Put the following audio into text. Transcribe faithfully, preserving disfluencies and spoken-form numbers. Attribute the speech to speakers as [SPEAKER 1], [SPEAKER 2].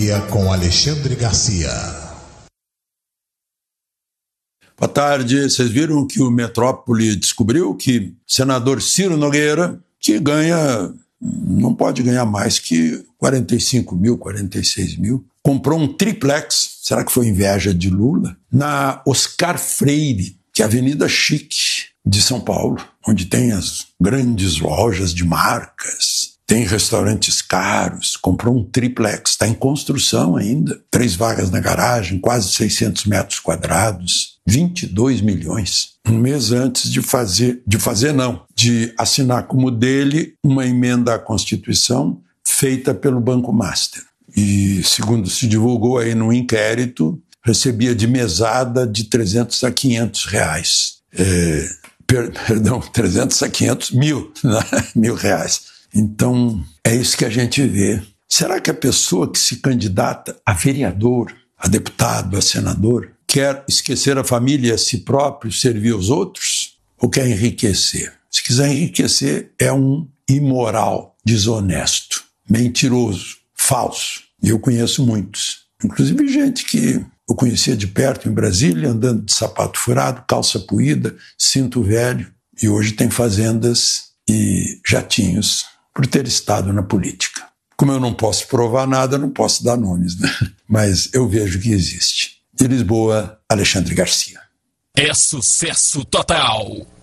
[SPEAKER 1] dia com Alexandre Garcia.
[SPEAKER 2] Boa tarde. Vocês viram que o Metrópole descobriu que o senador Ciro Nogueira, que ganha, não pode ganhar mais que quarenta e cinco mil, quarenta e seis mil, comprou um triplex, será que foi inveja de Lula? Na Oscar Freire, que é a avenida chique de São Paulo, onde tem as grandes lojas de marcas, tem restaurantes caros, comprou um triplex, está em construção ainda, três vagas na garagem, quase seiscentos metros quadrados, vinte e dois milhões. Um mês antes de fazer, de fazer não, de assinar como dele uma emenda à Constituição feita pelo Banco Master. E, segundo se divulgou aí no inquérito, recebia de mesada de trezentos a quinhentos reais. É, per, perdão, trezentos a quinhentos mil, né? mil reais. Então, é isso que a gente vê. Será que a pessoa que se candidata a vereador, a deputado, a senador, quer esquecer a família e a si próprio, servir aos outros? Ou quer enriquecer? Se quiser enriquecer, é um imoral, desonesto, mentiroso, falso. E eu conheço muitos. Inclusive gente que eu conhecia de perto em Brasília, andando de sapato furado, calça puída, cinto velho, e hoje tem fazendas e jatinhos por ter estado na política. Como eu não posso provar nada, não posso dar nomes, né? Mas eu vejo que existe. De Lisboa, Alexandre Garcia.
[SPEAKER 3] É sucesso total!